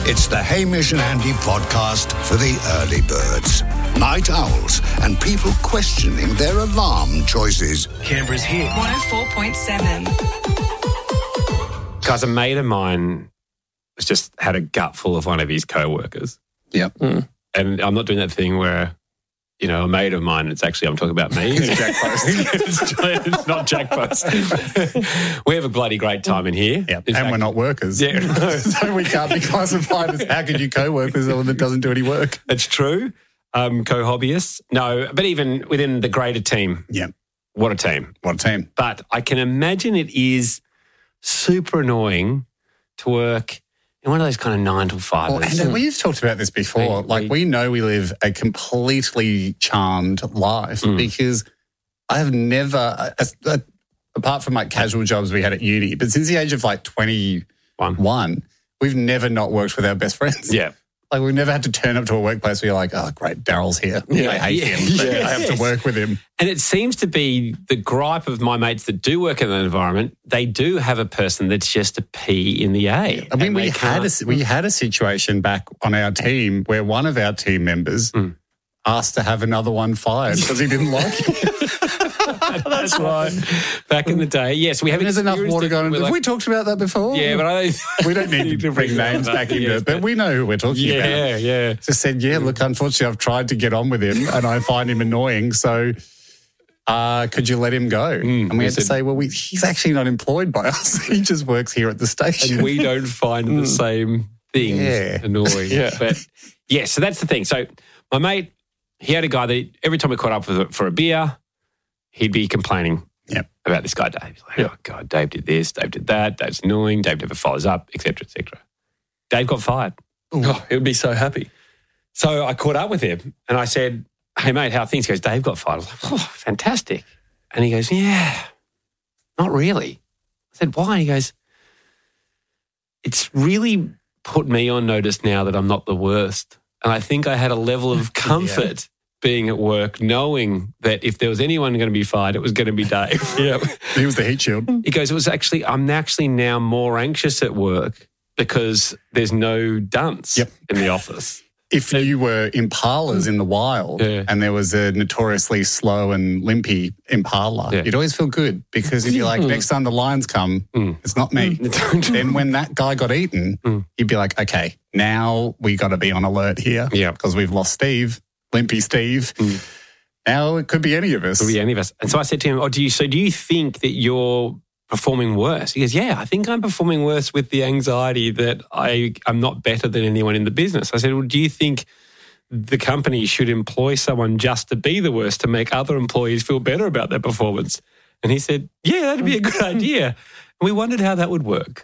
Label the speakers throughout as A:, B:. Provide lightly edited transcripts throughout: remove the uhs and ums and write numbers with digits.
A: It's the Hamish and Andy podcast for the early birds, night owls, and people questioning their alarm choices.
B: Canberra's hit
C: 104.7.
D: Guys, a mate of mine has just had a gut full of one of his co-workers.
E: Yep.
D: And I'm not doing that thing where, you know, a mate of mine, it's actually, I'm talking about me.
E: It's Jack Post.
D: It's not Jack Post. We have a bloody great time in here.
E: Yep.
D: In
E: And
D: fact,
E: we're not workers.
D: Yeah.
E: So we can't be classified as how could you co-work with someone that doesn't do any work?
D: It's true. Co-hobbyists. No, but even within the greater team.
E: Yep.
D: What a team.
E: What a team.
D: But I can imagine it is super annoying to work in one of those kind of 9 to 5.
E: Well, and we've talked about this before. We know we live a completely charmed life because I have never, apart from like casual jobs we had at uni, but since the age of like 21, we've never not worked with our best friends.
D: Yeah.
E: Like we've never had to turn up to a workplace where you're like, oh, great, Daryl's here. I hate him, but I have to work with him.
D: And it seems to be the gripe of my mates that do work in that environment. They do have a person that's just a P in the A.
E: I mean, we had a situation back on our team where one of our team members asked to have another one fired because he didn't like him.
D: That's right. Back in the day. Yes, we have.
E: There's enough water going on. Have we talked about that before?
D: Yeah, but
E: we don't need to bring names back into it, but we know who we're talking about.
D: Yeah.
E: Just said, look, unfortunately, I've tried to get on with him and I find him annoying, so could you let him go? And we had to say, well, he's actually not employed by us. He just works here at the station.
D: And we don't find the same things annoying. But so that's the thing. So my mate, he had a guy that every time we caught up with for a beer, he'd be complaining about this guy, Dave. He's like, oh, God, Dave did this, Dave did that, Dave's annoying, Dave never follows up, et cetera, et cetera. Dave got fired.
C: Oh, he would be so happy.
D: So I caught up with him and I said, hey, mate, how are things? He goes, Dave got fired. I was like, oh, fantastic. And he goes, yeah, not really. I said, why? And he goes, it's really put me on notice now that I'm not the worst. And I think I had a level of comfort being at work, knowing that if there was anyone going to be fired, it was going to be Dave.
E: He was the heat shield.
D: He goes, I'm actually now more anxious at work because there's no dunce in the office.
E: If you were Impalas in the wild and there was a notoriously slow and limpy Impala, you'd always feel good because if you're like, next time the lions come, it's not me. Then when that guy got eaten, you'd be like, okay, now we got to be on alert here because we've lost Steve. Limpy Steve. Now it could be any of us.
D: Could be any of us. And so I said to him, do you think that you're performing worse? He goes, yeah, I think I'm performing worse with the anxiety that I'm not better than anyone in the business. I said, well, do you think the company should employ someone just to be the worst to make other employees feel better about their performance? And he said, yeah, that'd be a good idea. And we wondered how that would work.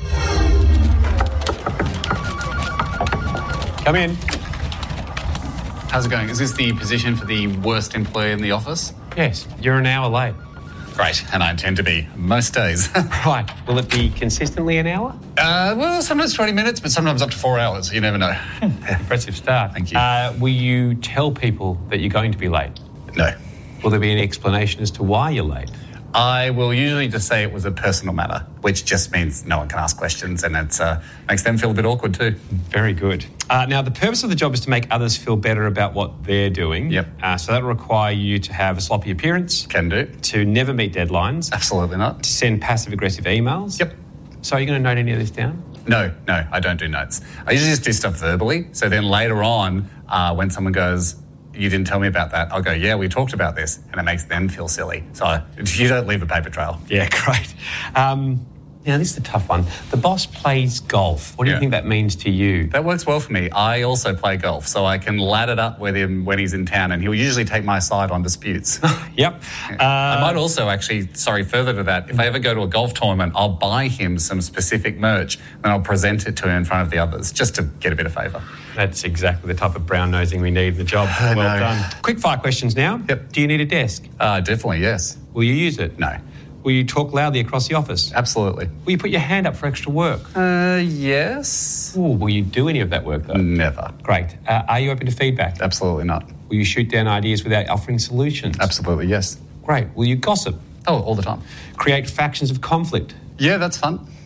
D: Come in.
E: How's it going? Is this the position for the worst employee in the office?
D: Yes, you're an hour late.
E: Great, and I intend to be most days.
D: Right. Will it be consistently an hour?
E: Well, sometimes 20 minutes, but sometimes up to 4 hours. You never know.
D: Impressive start.
E: Thank you.
D: Will you tell people that you're going to be late?
E: No.
D: Will there be an explanation as to why you're late?
E: I will usually just say it was a personal matter, which just means no one can ask questions, and it makes them feel a bit awkward too.
D: Very good. Now, the purpose of the job is to make others feel better about what they're doing.
E: Yep.
D: So that will require you to have a sloppy appearance.
E: Can do.
D: To never meet deadlines.
E: Absolutely not.
D: To send passive-aggressive emails.
E: Yep.
D: So are you going to note any of this down?
E: No, I don't do notes. I usually just do stuff verbally. So then later on, when someone goes, you didn't tell me about that, I'll go, yeah, we talked about this, and it makes them feel silly. So you don't leave a paper trail.
D: Yeah, great. Now, this is a tough one. The boss plays golf. What do you think that means to you?
E: That works well for me. I also play golf, so I can lad it up with him when he's in town, and he'll usually take my side on disputes.
D: Yep.
E: I might also further to that, if I ever go to a golf tournament, I'll buy him some specific merch, and I'll present it to him in front of the others, just to get a bit of favour.
D: That's exactly the type of brown-nosing we need in the job. Well done. Quick fire questions now.
E: Yep.
D: Do you need a desk?
E: Definitely, yes.
D: Will you use it?
E: No.
D: Will you talk loudly across the office?
E: Absolutely.
D: Will you put your hand up for extra work?
E: Yes.
D: Ooh, will you do any of that work, though?
E: Never.
D: Great. Are you open to feedback?
E: Absolutely not.
D: Will you shoot down ideas without offering solutions?
E: Absolutely, yes.
D: Great. Will you gossip?
E: Oh, all the time.
D: Create factions of conflict?
E: Yeah, that's fun.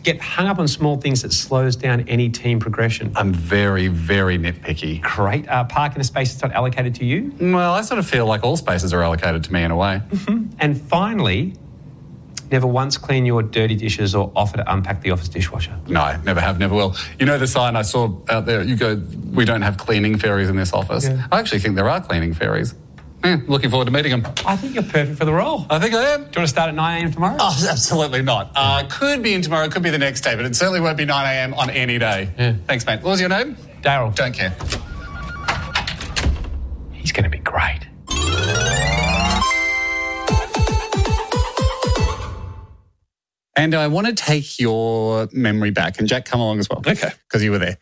D: get hung up on small things that slows down any team progression?
E: I'm very, very nitpicky.
D: Great. Park in a space that's not allocated to you?
E: Well, I sort of feel like all spaces are allocated to me in a way.
D: Mm-hmm. And finally, never once clean your dirty dishes or offer to unpack the office dishwasher.
E: No, never have, never will. You know the sign I saw out there, you go, we don't have cleaning fairies in this office. Yeah. I actually think there are cleaning fairies. Looking forward to meeting them.
D: I think you're perfect for the role.
E: I think I am.
D: Do you want to start at 9 a.m. tomorrow?
E: Oh, absolutely not. Could be in tomorrow, could be the next day, but it certainly won't be 9 a.m. on any day. Yeah. Thanks, mate. What was your name?
D: Daryl.
E: Don't care.
D: He's going to be great.
E: And I want to take your memory back, and Jack, come along as well.
C: Okay.
E: Because you were there.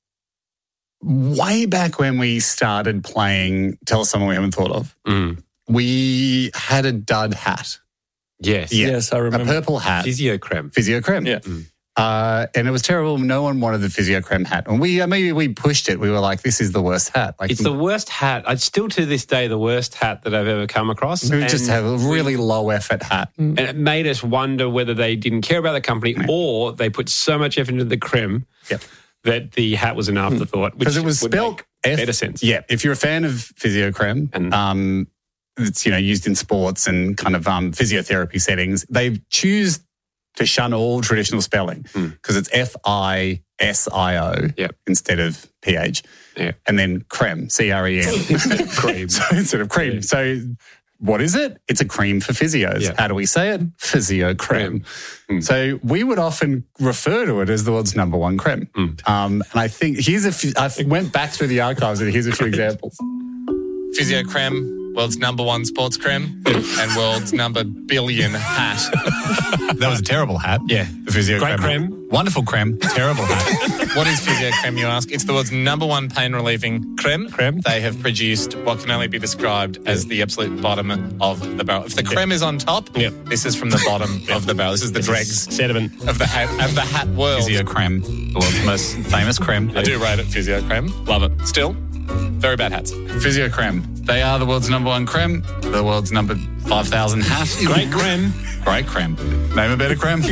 E: Way back when we started playing Tell Us Someone We Haven't Thought Of, we had a dud hat.
D: Yes.
E: Yeah.
C: Yes, I remember.
E: A purple hat.
D: Physio Creme.
E: Physio Creme.
C: Yeah.
E: And it was terrible. No one wanted the Physio Creme hat. And we pushed it. We were like, this is the worst hat. Like,
D: it's the worst hat. It's still to this day the worst hat that I've ever come across.
E: We just have a really low effort hat.
D: And it made us wonder whether they didn't care about the company or they put so much effort into the creme that the hat was an afterthought.
E: Because it was spelled
D: better sense.
E: Yeah. If you're a fan of Physio Creme, and it's used in sports and kind of physiotherapy settings, they choose to shun all traditional spelling because it's FISIO instead of PH.
D: Yeah.
E: And then creme, CREM.
D: Cream.
E: So instead of cream. Yeah. So what is it? It's a cream for physios. Yeah. How do we say it? Physio Creme. So we would often refer to it as the world's number one creme. And I think here's a few, I went back through the archives and here's a few examples.
B: Physio Creme, world's number one sports creme, and world's number billion hat.
E: That was a terrible hat.
B: Yeah.
E: The Physio
B: Great
E: Creme.
B: creme.
E: Wonderful creme. Terrible hat.
B: What is Physio Creme, you ask? It's the world's number one pain-relieving creme. They have produced what can only be described as the absolute bottom of the barrel. If the creme is on top, this is from the bottom of the barrel. This is the dregs
D: sediment
B: of the hat world.
E: Physio Creme, the world's most famous creme.
B: I do rate it Physio Creme. Love it. Still, very bad hats.
E: Physio Creme. They are the world's number one creme, the world's number 5,000 hat.
D: Great creme.
E: Great creme. Name a better creme.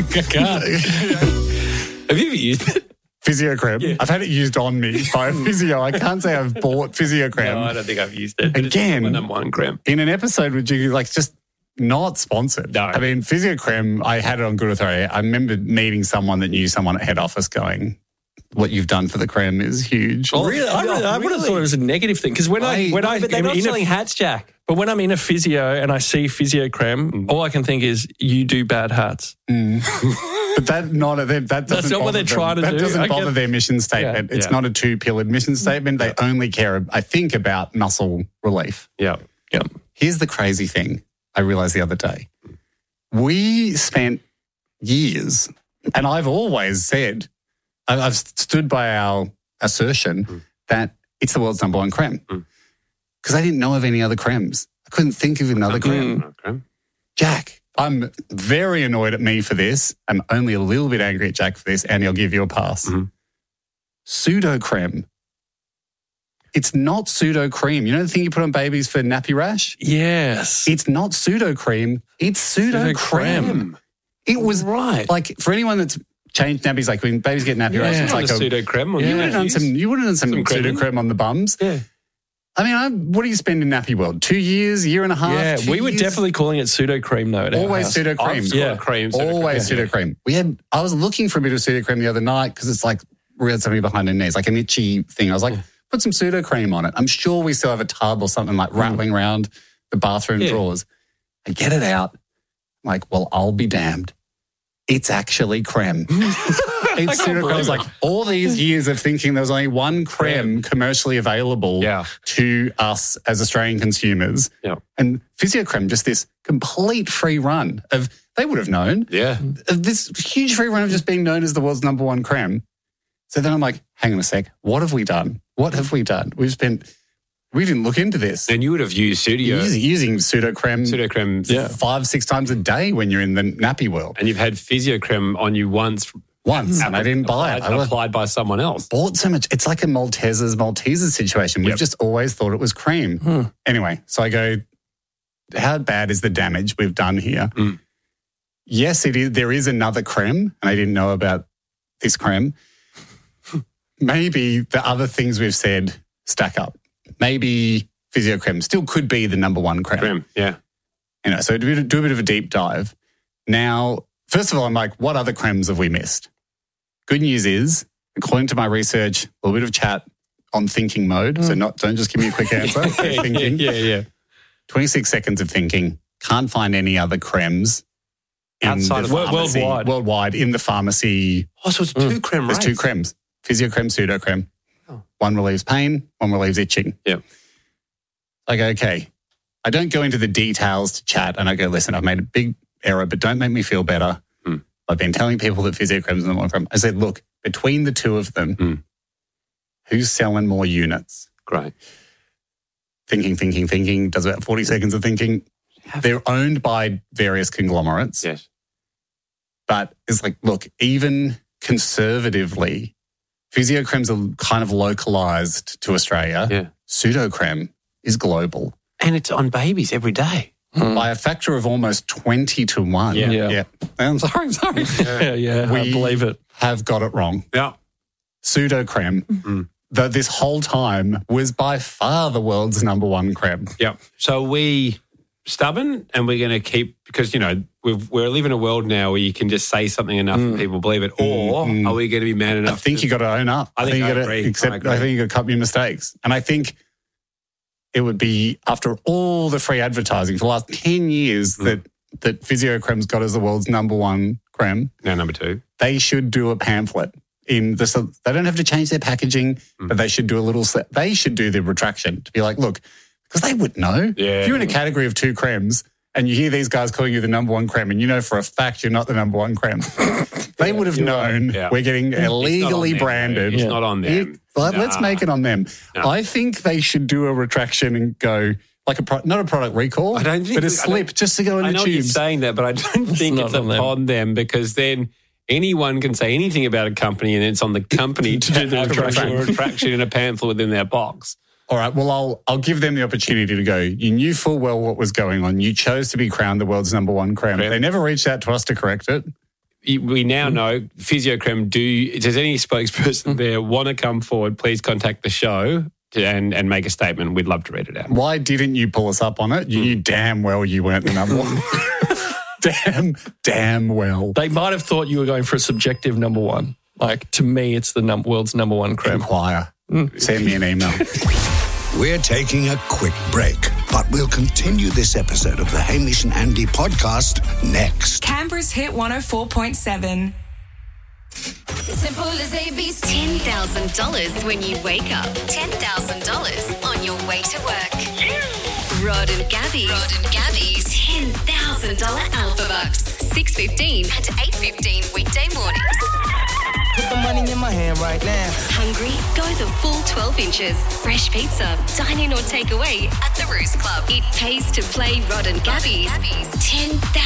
D: Have you ever used it?
E: Physio Creme. Yeah. I've had it used on me by a physio. I can't say I've bought Physio Creme.
D: No, I don't think I've used it.
E: Again,
D: it's my number one creme.
E: In an episode with you, just not sponsored.
D: No.
E: I mean, Physio Creme, I had it on good authority. I remember meeting someone that knew someone at head office going, what you've done for the creme is huge.
C: Oh, really? I would have thought it was a negative thing because when I
D: but they're not selling hats, Jack.
C: But when I'm in a physio and I see Physio Creme, all I can think is you do bad hats.
E: But that's not what they're trying to do. That doesn't bother their mission statement. It's not a two-pillared mission statement. They only care, I think, about muscle relief.
D: Yeah.
E: Here's the crazy thing I realized the other day. We spent years, and I've always said, I've stood by our assertion that it's the world's number one creme because I didn't know of any other cremes. I couldn't think of another creme. Jack, I'm very annoyed at me for this. I'm only a little bit angry at Jack for this, and he'll give you a pass. Pseudo creme. It's not pseudo cream. You know the thing you put on babies for nappy rash?
C: Yes.
E: It's not pseudo cream. It's pseudo creme. It was like for anyone that's changed nappies, like when babies get nappy rash, it's like a
D: pseudo creme.
E: You would have done some pseudo creme on the bums.
C: Yeah.
E: I mean, what do you spend in nappy world? 2 years, year and a half?
C: Yeah, we were definitely calling it pseudo cream though.
E: Always pseudo cream. Always pseudo cream. I was looking for a bit of pseudo cream the other night because it's like we had something behind our knees, like an itchy thing. I was like, put some pseudo cream on it. I'm sure we still have a tub or something like rattling around the bathroom drawers. I get it out. I'm like, well, I'll be damned. It's actually creme. It's pseudo creme. It's like all these years of thinking there was only one creme commercially available to us as Australian consumers.
D: Yeah.
E: And Physio Creme, just this complete free run of, they would have known.
D: Yeah.
E: Of this huge free run of just being known as the world's number one creme. So then I'm like, hang on a sec. What have we done? We didn't look into this.
D: And you would have used
E: using pseudo creme
C: 5-6
E: times a day when you're in the nappy world.
D: And you've had Physio Creme on you once,
E: and I didn't buy it.
D: Applied by someone else.
E: Bought so much. It's like a Maltesers situation. We've just always thought it was cream. Anyway, so I go, how bad is the damage we've done here? yes, it is. There is another creme, and I didn't know about this creme. Maybe the other things we've said stack up. Maybe Physio Creme still could be the number one creme.
D: Yeah.
E: So do a bit of a deep dive. Now, first of all, I'm like, what other cremes have we missed? Good news is, according to my research, a little bit of chat on thinking mode. So don't just give me a quick answer. Thinking.
D: Yeah.
E: 26 seconds of thinking. Can't find any other cremes
D: outside of
C: worldwide
E: in the pharmacy.
D: Oh, so it's two creme, right?
E: There's two cremes. Physio Creme, Pseudo Creme.
D: Oh.
E: One relieves pain, one relieves itching.
D: Yeah.
E: I go, okay. I don't go into the details to chat and I go, listen, I've made a big error, but don't make me feel better. I've been telling people that Physio Creme is the number one creme. I said, look, between the two of them, who's selling more units?
D: Great.
E: Thinking, does about 40 seconds of thinking. They're owned by various conglomerates.
D: Yes.
E: But it's like, look, even conservatively, Physio Cremes are kind of localized to Australia.
D: Yeah.
E: Pseudo Creme is global.
D: And it's on babies every day.
E: By a factor of almost 20 to 1.
C: Yeah.
E: I'm sorry.
C: Yeah. I believe it.
E: Have got it wrong.
D: Yeah.
E: Pseudo Creme, that this whole time was by far the world's number one creme.
D: Yeah. So we stubborn and we're going to keep, because, we're living in a world now where you can just say something enough and people believe it. Or are we going to be man enough?
E: I think you got to own up.
D: I think
E: you got
D: agree.
E: to accept. I think you got to cut your mistakes. And I think it would be, after all the free advertising for the last 10 years that Physio Creme's got as the world's number one creme.
D: Now number two.
E: They should do a pamphlet. They don't have to change their packaging, but they should do they should do the retraction to be like, look, because they would know.
D: Yeah.
E: If you're in a category of two cremes and you hear these guys calling you the number one creme and you know for a fact you're not the number one creme, they would have known we're getting illegally branded.
D: It's not on them.
E: Let's make it on them. No. I think they should do a retraction and go like not a product recall, but a slip just to go in the tubes.
D: I know you're saying that, but I don't think it's upon them because then anyone can say anything about a company and it's on the company to do the retraction in a pamphlet within their box.
E: All right, well, I'll give them the opportunity to go. You knew full well what was going on. You chose to be crowned the world's number one creme. They never reached out to us to correct it.
D: We now know Physio Creme. Does any spokesperson there want to come forward? Please contact the show and make a statement. We'd love to read it out.
E: Why didn't you pull us up on it? You knew damn well you weren't the number one. damn well.
C: They might have thought you were going for a subjective number one. Like, to me, it's the world's number one creme.
E: Inquire. Send me an email.
A: We're taking a quick break, but we'll continue this episode of the Hamish and Andy podcast next.
F: Canberra's Hit 104.7.
G: Simple as ABC. $10,000 when you wake up. $10,000 on your way to work. Rod and Gabby's $10,000 Alpha Bucks. 6:15 and 8:15 weekday mornings.
H: Put the money in my hand right now.
G: Hungry? Go the full 12 inches. Fresh pizza. Dine in or take away at the Roost Club. It pays to play Rod and Gabby's $10,000